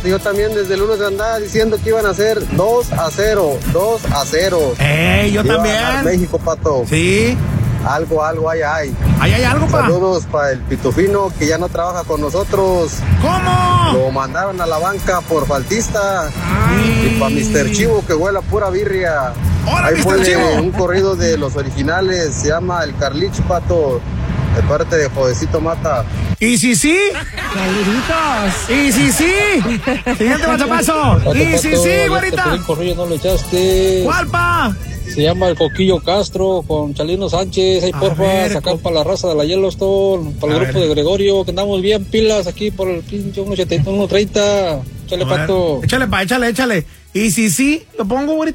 Pato, yo también desde el lunes andaba diciendo que iban a ser 2-0, 2-0. Yo también. México, Pato. Sí. Algo hay. Ahí hay algo, pa. Saludos para el Pitufino, que ya no trabaja con nosotros. ¿Cómo? Lo mandaron a la banca por faltista. Ay. Y para Mr. Chivo, que huele a pura birria. ¡Hola, Ahí Mr. pone Chivo! un corrido de los originales, se llama El Carlich, Pato, de parte de Jodecito Mata. ¿Y si sí? Saluditos. ¿Y si sí? Siguiente WhatsAppazo. ¿Y si sí, güerita? Corrillo no lo echaste. ¿Cuál, pa? Se llama el Coquillo Castro con Chalino Sánchez. Ahí, porfa, ver, sacar para la raza de la Yellowstone, para el A grupo ver. de Gregorio, que andamos bien pilas aquí por el pinche 1.30. Chale, A ver, Pato. Échale, pa, échale. ¿Y si sí? ¿Lo pongo, güerita?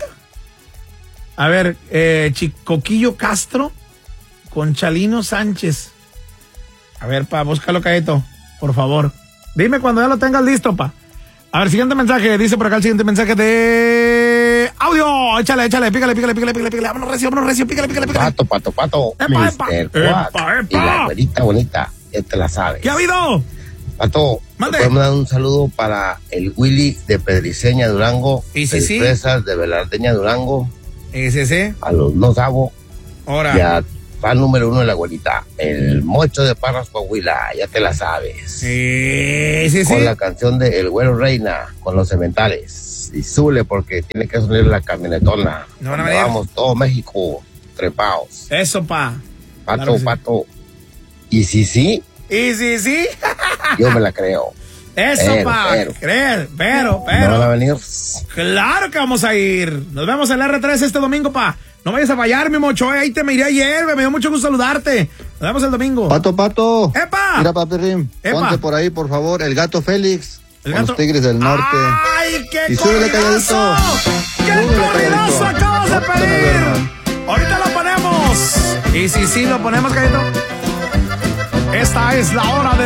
A ver, Coquillo Castro con Chalino Sánchez. A ver, pa, búscalo, Caeto, por favor. Dime cuando ya lo tengas listo, pa. A ver, siguiente mensaje. Dice por acá el siguiente mensaje de audio. Échale, pícale. Vámonos recio, pícale. Pato. Epa. Mister Quack. Y la güerita bonita, ya te la sabes. ¿Qué ha habido? Pato, Mande. podemos dar un saludo para el Willy de Pedriceña, Durango. ¿Y si sí? Fresas de Velardeña, Durango. Ese. A los Lozavo. Y Ahora. a fan número 1 de la güerita, el Mocho de Parras, Coahuila, ya te la sabes. Sí. Con la canción de El Güero Reina, con los cementales. Y súbele porque tiene que subir la camionetona. No van a Donde venir. vamos todo México, trepados. Eso, pa. Pato, Claro que sí. Pato. Y si sí, ¿Y si sí? yo me la creo. Eso, pa. Pero. ¿No van a venir? Claro que vamos a ir. Nos vemos en el R3 este domingo, pa. No vayas a fallar, mi mocho. Ahí te miré ayer, me dio mucho gusto saludarte. Nos vemos el domingo. Pato. ¡Epa! Mira, papi Rim, ¡Epa! ponte por ahí, por favor, el gato Félix. El con gato- los Tigres del Norte. ¡Ay, qué Y súbele, corridazo! ¡Qué Súbele, corridazo calladito. acabas de Ahorita pedir! nos vemos. Ahorita lo ponemos. Y si sí, lo ponemos, Cayito. Esta es la hora de